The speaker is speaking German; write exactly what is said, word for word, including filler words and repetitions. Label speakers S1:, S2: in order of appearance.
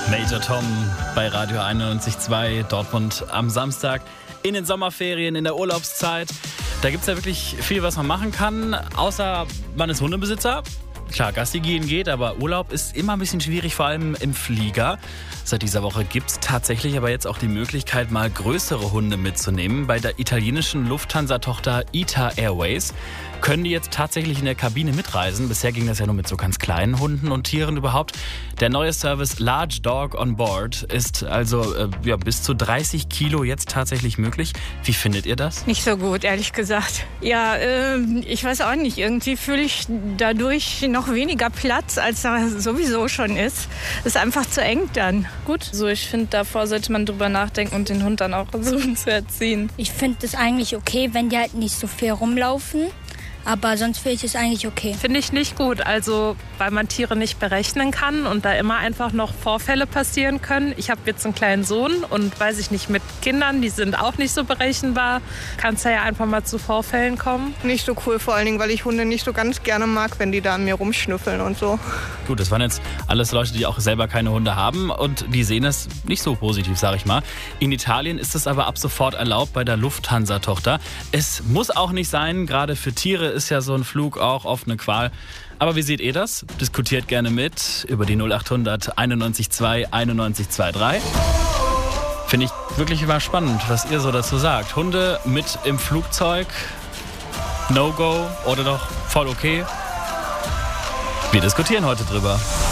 S1: Major Tom bei Radio einundneunzig Komma zwei Dortmund am Samstag in den Sommerferien, in der Urlaubszeit. Da gibt es ja wirklich viel, was man machen kann, außer man ist Hundebesitzer. Klar, Gassi gehen geht, aber Urlaub ist immer ein bisschen schwierig, vor allem im Flieger. Seit dieser Woche gibt es tatsächlich aber jetzt auch die Möglichkeit, mal größere Hunde mitzunehmen. Bei der italienischen Lufthansa-Tochter I T A Airways können die jetzt tatsächlich in der Kabine mitreisen. Bisher ging das ja nur mit so ganz kleinen Hunden und Tieren überhaupt. Der neue Service Large Dog on Board ist also äh, ja, bis zu dreißig Kilo jetzt tatsächlich möglich. Wie findet ihr das?
S2: Nicht so gut, ehrlich gesagt. Ja, äh, ich weiß auch nicht. Irgendwie fühle ich dadurch noch weniger Platz, als da sowieso schon ist. Ist einfach zu eng dann.
S3: Gut, so ich finde, davor sollte man drüber nachdenken und den Hund dann auch versuchen zu erziehen.
S4: Ich finde es eigentlich okay, wenn die halt nicht so viel rumlaufen. Aber sonst finde ich es eigentlich okay.
S5: Finde ich nicht gut, also weil man Tiere nicht berechnen kann und da immer einfach noch Vorfälle passieren können. Ich habe jetzt einen kleinen Sohn und weiß ich nicht, mit Kindern, die sind auch nicht so berechenbar, kann es ja einfach mal zu Vorfällen kommen.
S6: Nicht so cool, vor allen Dingen, weil ich Hunde nicht so ganz gerne mag, wenn die da an mir rumschnüffeln und so.
S1: Gut, das waren jetzt alles Leute, die auch selber keine Hunde haben und die sehen es nicht so positiv, sage ich mal. In Italien ist es aber ab sofort erlaubt bei der Lufthansa-Tochter. Es muss auch nicht sein, gerade für Tiere ist ja so ein Flug auch oft eine Qual. Aber wie seht ihr das? Diskutiert gerne mit über die null achthundert einundneunzig zwei einundneunzig drei. Finde ich wirklich immer spannend, was ihr so dazu sagt. Hunde mit im Flugzeug, No-Go oder doch voll okay? Wir diskutieren heute drüber.